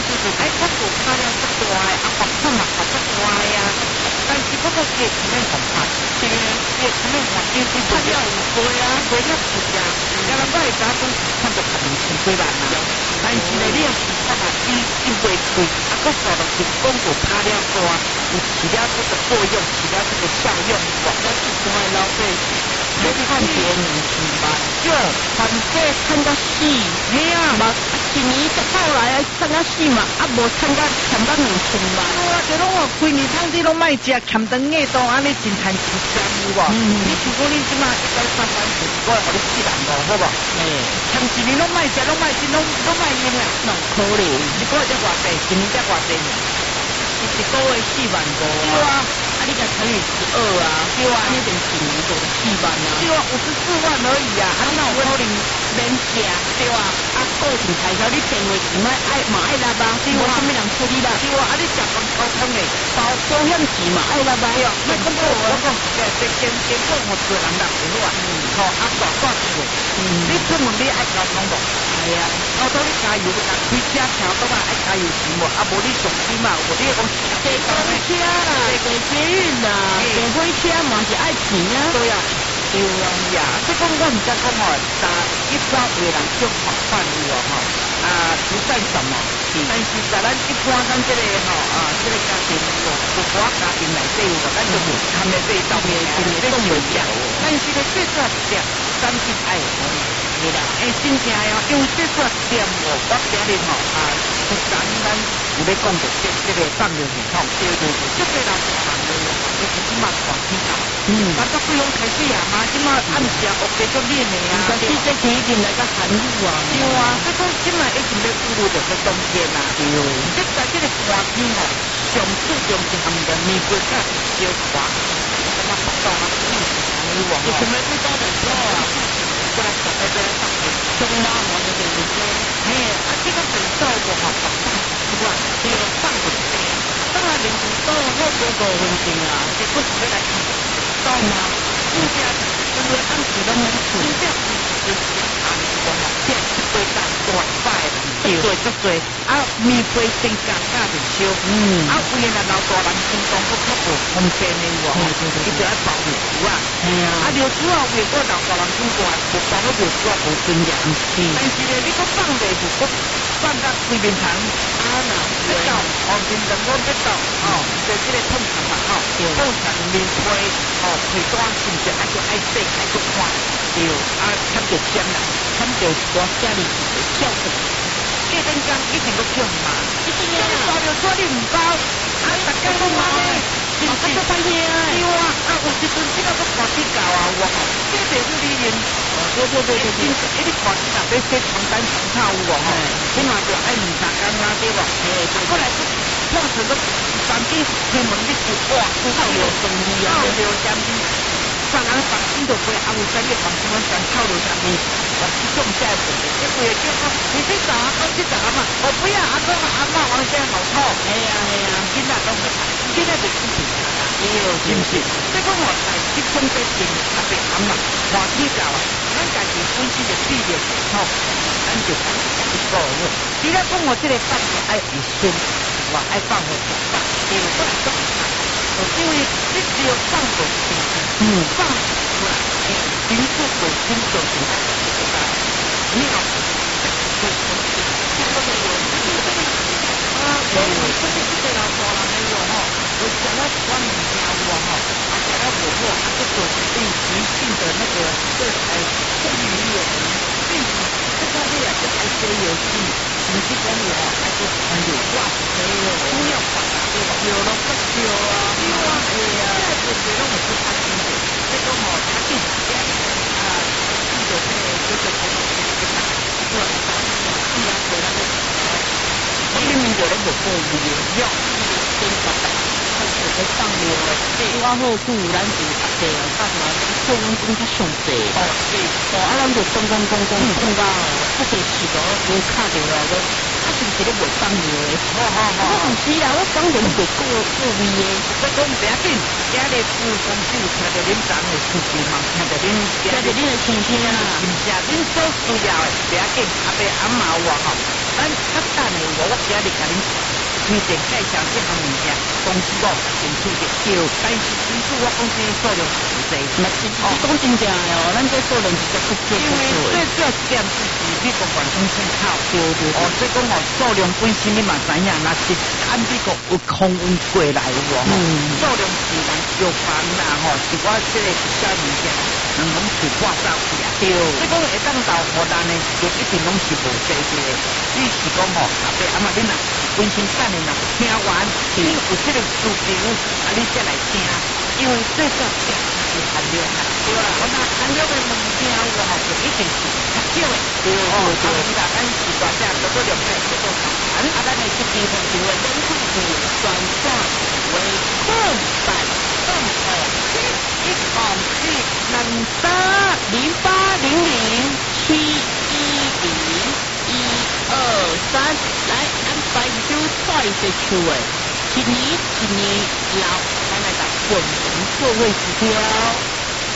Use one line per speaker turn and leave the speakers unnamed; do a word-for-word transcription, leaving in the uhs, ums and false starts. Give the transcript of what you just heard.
对对，哎，我做拍了足大个，啊，房子嘛也足大个啊，但是嗰个价钱咧红拍，对啊，价钱咧环境是拍了有贵啊，贵了贵啊，加人我会知讲看到十二千几万啊，但是咧你若是看下伊伊袂贵，啊，个数落去广告拍了大，有起了这个作用，起了这个效用，我们一般的老百姓。你看别人上班，就反正趁到死，嘿啊，嘛一年一到来啊，趁到死嘛，啊无趁到欠到两千万。我就拢我规年通你拢卖食，欠长个都安尼真趁钱有无？嗯，你如果你即马一到上班时，我互你四万五，好无？诶，欠一年拢卖食，拢卖钱，拢拢卖用啊，喏可怜，一个月才偌济，一年才偌济。一个月四万五啊！对啊，啊你甲乘以十二啊，对啊，你等一年就是四万啊。对啊，五十四万而已啊，啊那有可能免食，对啊，啊个人开销你电话钱爱爱嘛爱拉吧，对啊，什么人出你啦？对啊，啊你食饭交通的，包保险钱嘛爱拉吧，对啊，那咁多我讲，诶，这健健康我做人啦，对啊，好啊，大大事，嗯，你出门你爱交通无？系啊，我到你加油，但开车听讲啊爱加油钱无，啊无你上心嘛，我你讲。坐公车啦，坐捷运啦，坐火车嘛是爱钱啊。对啊，对啊，即讲我唔知讲吼，但一般有人叫范围哦吼，啊不算什么，但是在咱一般咱这个吼啊，这个家庭哦，有寡家庭内底有，咱就有他们这上面真的都有讲，但是咧最主要是点，咱是爱对啦，诶，真正哦，因为最主要是点哦，我今日吼啊，不单单。有咧讲到这这个放流系统，对对对，这个老大人的，就是即马广西岛，嗯，咱都不用开始啊嘛，即马暗时学这个练的啊，但是这几年来个韩语啊，对啊，所以讲即马已经咧步入着个冬天啦，对，即在这个寒天哦，上注重是含着玫瑰甲小花，什么活动啊，嗯，韩语网哦，什么最高的时候啊？过来过来过来上去，中拉我的对不对？哎，啊，这个很受我哈。对，放不下。当然，零五到后多个分钟啊，结果是要来看到吗？人家因为当时拢很苦，人家就是按光嘛，变对大短发的，对对足多，啊，面皮性格加就少，嗯，啊，为了老大人心中佫较无空间的喎，伊就爱包尿珠啊，系啊，啊尿珠啊，为个老大人心大，无包个尿珠啊无尊严，但是咧，你佫放袂住，佫放到规面堂。这道哦，人人讲这道哦，在这个痛场嘛吼，痛场面皮哦，皮单是不是爱个爱洗爱个看？对，啊，看着香啦，看着我家里的孝顺，这根姜一定都叫嘛，一定要抓着抓你唔包，啊，大家都买，是不是？对啊，啊，有时阵这个都看比较啊，我吼，这个就是你人。对对对对对，一直看你若要洗床单床套有无吼？起码就爱二三工啊，对无？诶，过来去碰成个三天开门你就哇，臭流东西啊，臭流香味。上人房间就会啊，有在你房间我想臭流香味，我去种下一个，结果也就说你去找啊，去找阿妈，我不要阿公阿妈，我现在好臭。哎呀哎呀，现在都不看，现在就不看啦，哎呦，是不是？这个我在去种这些阿伯阿妈，我去找啊。咱家己本身就避免吼，咱就讲一个月。除了讲我这个放是爱卫生，我爱放我就放，对不对？因为你只有放过去，嗯，放出来，平时本身就是这个你好，这个这个有啊，我我这个这个老大人没有吼，我讲了关于家务吼，啊讲了婆婆，啊这个对急性的那个对哎。这里有，对，这个你也是爱写游戏，你是讲有啊，爱做很有画，没有不要画啊，对吧？有了不有啊，有啊，哎呀，这个别人我是他听的，这个我他自己啊，记得这个这个这个这个，做那个对呀，做那个，我明明有人有过无聊，要真的。在放流，对，我好久咱就阿弟啊，大什么做工工较上济，哦，对，哦，啊，咱就讲讲讲讲讲到不得气到，我卡着了，我啊是不是咧袂放流的？好好好，我唔知啦，我讲人袂过过味的，我讲唔要紧，今日富公主听着恁长的事情嘛，听着恁听着恁的亲戚啊，是不是啊？恁所需要的不要紧，阿伯阿妈我吼。 咱较等的有我今日甲恁推荐介绍这项物件，公司我真趣味，对，但是因此我讲这数量不济，
那是你讲真正的哦，咱这数量是足足足
因为最主要一点就是美国管中参考，
对对
哦，所以讲哦，数量本身你嘛知影，若是按美国有空运过来喎，嗯，数量是人药房啦，吼，是我这个一家物件，能拢是挂走去啊，对，所以讲会当到荷兰呢，就一定拢是无济济的，与是讲吼，后壁阿嘛恁若本身等的若听完，你有这个需求，啊，你再来听，因为最主要是含量啊，对啦，我那含量的物件我吼就一定是较少的，对哦，对是啦，咱是大家多多了解，多多谈，啊，咱的这部分就会人口数转化为空白动物，一号是两三零八零零七一零一二三，来安排就快些出诶，一年一年老，咱来打滚轮座位指标。